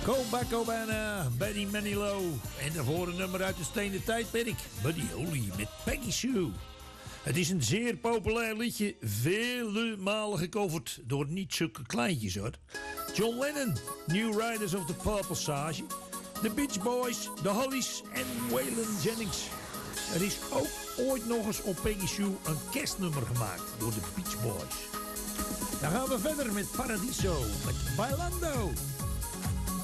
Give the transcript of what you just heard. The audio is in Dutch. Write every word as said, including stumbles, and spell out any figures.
Copacabana, Betty Manilow. En daarvoor een nummer uit de stenen tijdperk. Buddy Holly met Peggy Sue. Het is een zeer populair liedje. Vele malen gecoverd door niet zulke kleintjes hoor. John Lennon, New Riders of the Purple Sage. The Beach Boys, The Hollies en Waylon Jennings. Er is ook ooit nog eens op Peggy Sue een kerstnummer gemaakt door de Beach Boys. Dan gaan we verder met Paradiso, met Bailando.